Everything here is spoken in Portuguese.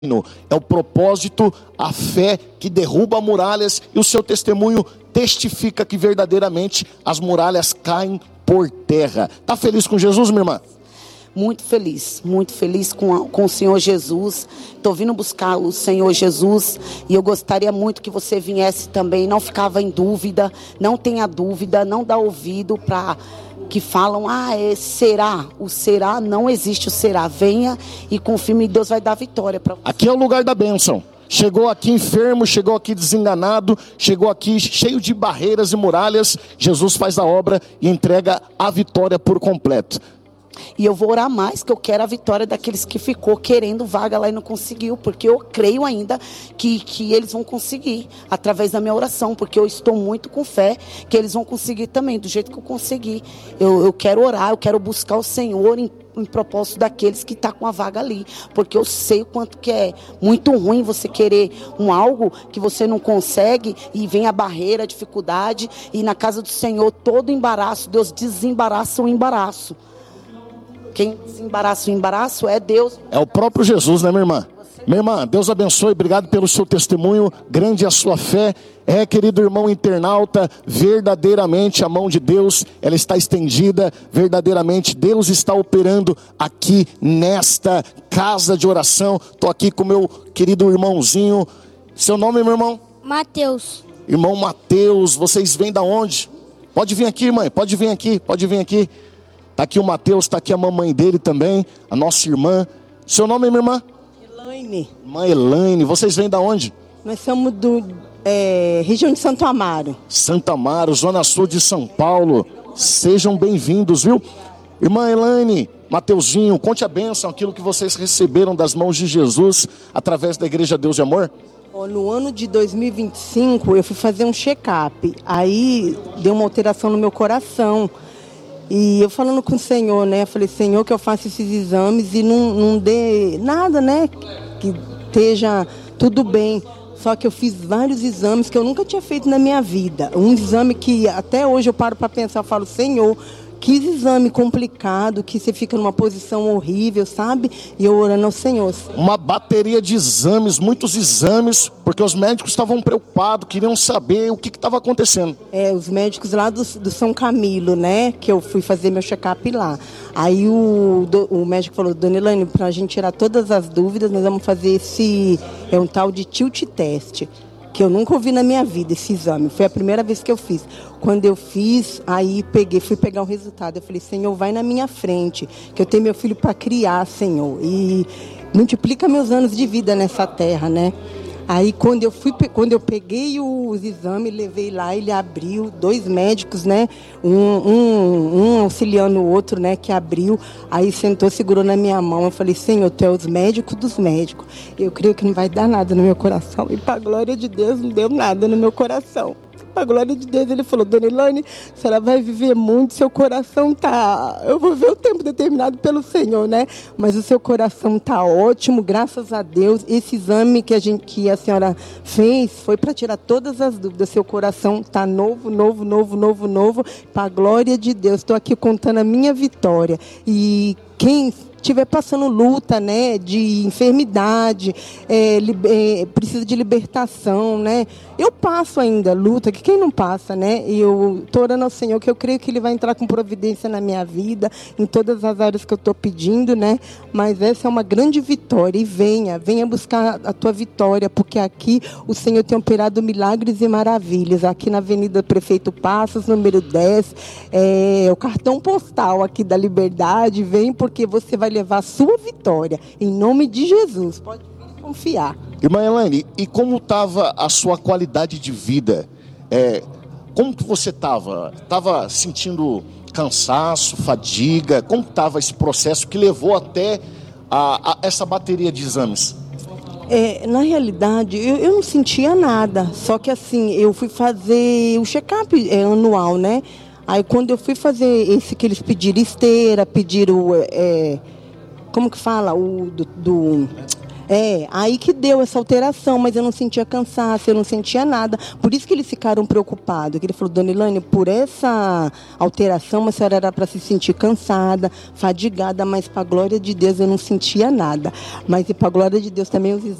É o propósito, a fé que derruba muralhas, e o seu testemunho testifica que verdadeiramente as muralhas caem por terra. Está feliz com Jesus, minha irmã? Muito feliz com o Senhor Jesus. Estou vindo buscar o Senhor Jesus e eu gostaria muito que você viesse também. Não ficava em dúvida, não tenha dúvida, não dá ouvido para que falam, será? O será, não existe o será. Venha e confirme, Deus vai dar vitória para você. Aqui é o lugar da bênção. Chegou aqui enfermo, chegou aqui desenganado, chegou aqui cheio de barreiras e muralhas. Jesus faz a obra e entrega a vitória por completo. E eu vou orar mais, que eu quero a vitória daqueles que ficou querendo vaga lá e não conseguiu, porque eu creio ainda que eles vão conseguir, através da minha oração, porque eu estou muito com fé que eles vão conseguir também, do jeito que eu consegui. Eu quero orar, eu quero buscar o Senhor em propósito daqueles que estão com a vaga ali, porque eu sei o quanto que é muito ruim você querer algo que você não consegue e vem a barreira, a dificuldade, e na casa do Senhor todo embaraço, Deus desembaraça o embaraço. Quem desembaraça o embaraço é Deus. É o próprio Jesus, né, minha irmã? Minha irmã, Deus abençoe, obrigado pelo seu testemunho, grande é a sua fé. Querido irmão internauta, verdadeiramente a mão de Deus, ela está estendida, verdadeiramente Deus está operando aqui nesta casa de oração. Estou aqui com meu querido irmãozinho. Seu nome, meu irmão? Mateus. Irmão Mateus, vocês vêm da onde? Pode vir aqui, mãe, pode vir aqui. Está aqui o Mateus, está aqui a mamãe dele também, a nossa irmã. Seu nome, minha irmã? Elaine. Irmã Elaine, vocês vêm da onde? Nós somos região de Santo Amaro. Santo Amaro, zona sul de São Paulo. Sejam bem-vindos, viu? Irmã Elaine, Mateuzinho, conte a bênção, aquilo que vocês receberam das mãos de Jesus através da Igreja Deus de Amor. No ano de 2025, eu fui fazer um check-up. Aí deu uma alteração no meu coração. E eu falando com o Senhor, né? Eu falei, Senhor, que eu faça esses exames e não dê nada, né? Que esteja tudo bem. Só que eu fiz vários exames que eu nunca tinha feito na minha vida. Um exame que até hoje eu paro para pensar, eu falo, Senhor, que exame complicado, que você fica numa posição horrível, sabe? E eu orando ao Senhor. Uma bateria de exames, muitos exames, porque os médicos estavam preocupados, queriam saber o que estava acontecendo. Os médicos lá do São Camilo, né? Que eu fui fazer meu check-up lá. Aí o médico falou, Dona Elaine, para a gente tirar todas as dúvidas, nós vamos fazer um tal de tilt test, que eu nunca ouvi na minha vida esse exame. Foi a primeira vez que eu fiz. Quando eu fiz, aí fui pegar o resultado. Eu falei, Senhor, vai na minha frente, que eu tenho meu filho para criar, Senhor. E multiplica meus anos de vida nessa terra, né? Aí quando eu peguei os exames, levei lá, ele abriu, 2 médicos, né? Um auxiliando o outro, né? Que abriu, aí sentou, segurou na minha mão. Eu falei, Senhor, tu é os médicos dos médicos. Eu creio que não vai dar nada no meu coração. E para a glória de Deus, não deu nada no meu coração. Para a glória de Deus, ele falou, Dona Elaine, a senhora vai viver muito, seu coração tá... Eu vou ver o tempo determinado pelo Senhor, né? Mas o seu coração tá ótimo, graças a Deus. Esse exame que a senhora fez foi para tirar todas as dúvidas. Seu coração tá novo. Para a glória de Deus, estou aqui contando a minha vitória. E quem estiver passando luta, né, de enfermidade, precisa de libertação, né? Eu passo ainda luta, que quem não passa, né? E eu estou orando ao Senhor, que eu creio que Ele vai entrar com providência na minha vida, em todas as áreas que eu estou pedindo, né? Mas essa é uma grande vitória. E venha buscar a tua vitória, porque aqui o Senhor tem operado milagres e maravilhas. Aqui na Avenida Prefeito Passos, número 10, o cartão postal aqui da Liberdade. Vem porque você vai levar a sua vitória, em nome de Jesus. Pode confiar. Irmã Elaine, e como estava a sua qualidade de vida? Como que você estava? Estava sentindo cansaço, fadiga? Como estava esse processo que levou até a essa bateria de exames? Na realidade, eu não sentia nada. Só que assim, eu fui fazer o check-up anual, né? Aí quando eu fui fazer esse que eles pediram esteira, pediram... como que fala? Aí que deu essa alteração, mas eu não sentia cansaço, eu não sentia nada. Por isso que eles ficaram preocupados. Ele falou, Dona Elaine, por essa alteração, a senhora era para se sentir cansada, fadigada, mas para a glória de Deus eu não sentia nada. Mas para a glória de Deus também os